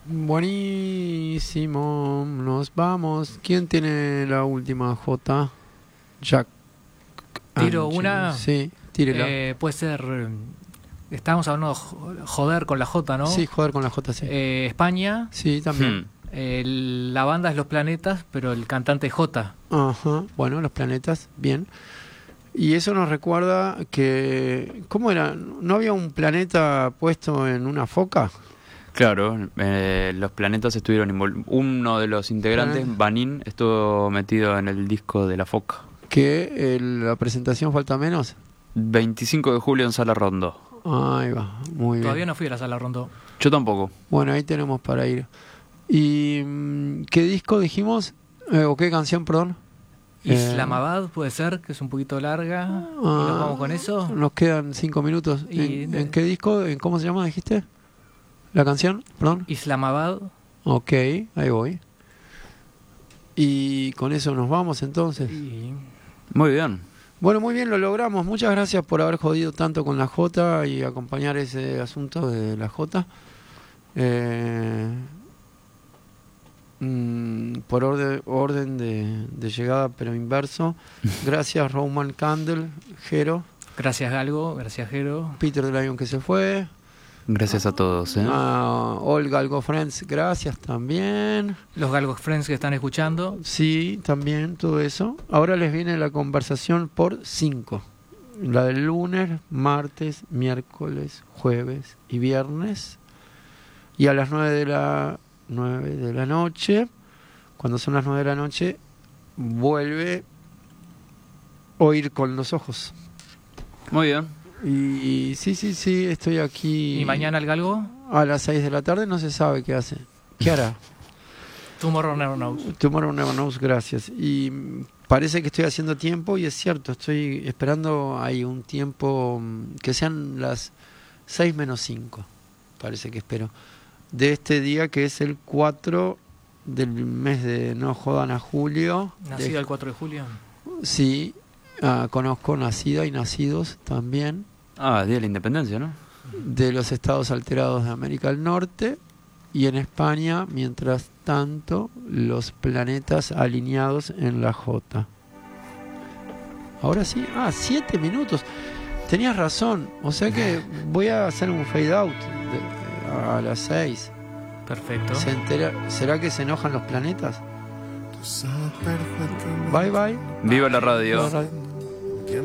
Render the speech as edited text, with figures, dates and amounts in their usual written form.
Buenísimo, nos vamos. ¿Quién tiene la última J? Jack. Tiro una. Sí, tírela. Puede ser. Estábamos hablando de joder con la J, ¿no? Sí, joder con la J, sí. España. Sí, también. La banda es Los Planetas, pero el cantante es J. Ajá, bueno, Los Planetas, bien. Y eso nos recuerda que... ¿Cómo era? ¿No había un planeta puesto en una foca? Claro, los planetas estuvieron uno de los integrantes, Banin, estuvo metido en el disco de La Foca. ¿Que la presentación falta menos? 25 de julio en Sala Rondó. Ahí va, muy bien. Todavía no fui a la Sala Rondó. Yo tampoco. Bueno, ahí tenemos para ir. ¿Y qué disco dijimos? ¿O qué canción, perdón? Islamabad puede ser, que es un poquito larga. ¿Y nos vamos con eso? Nos quedan 5 minutos. ¿En qué disco? ¿En cómo se llama, dijiste? ¿La canción? Perdón. Islamabad. Ok, ahí voy. Y con eso nos vamos entonces. Muy bien. Bueno, muy bien, lo logramos. Muchas gracias por haber jodido tanto con la J y acompañar ese asunto de la J. Por orden de llegada, pero inverso. Gracias Roman Candle, Jero. Gracias Galgo, gracias Jero. Peter de Lion que se fue. Gracias a todos. All Galgo Friends, gracias también. Los Galgo Friends que están escuchando. Sí, también todo eso. Ahora les viene la conversación por 5. La del lunes, martes, miércoles, jueves y viernes. Y a las 9 de la noche, cuando son las 9 de la noche, vuelve Oír con los ojos. Muy bien. Y sí, estoy aquí. ¿Y mañana el Galgo? A las 6 de la tarde no se sabe qué hace. ¿Qué hará? Tomorrow Never Knows. Tomorrow Never Knows, gracias. Y parece que estoy haciendo tiempo y es cierto, estoy esperando ahí un tiempo que sean las 6 menos 5. Parece que espero. De este día que es el 4 del mes de No Jodan a Julio. ¿Nacido el 4 de julio? Sí, conozco nacida y nacidos también. Día de la Independencia, ¿no? De los estados alterados de América del Norte. Y en España, mientras tanto, los planetas alineados en la J. Ahora sí, 7 minutos. Tenías razón, o sea que voy a hacer un fade out a las 6. Perfecto. ¿Será que se enojan los planetas? Bye bye. Viva la radio.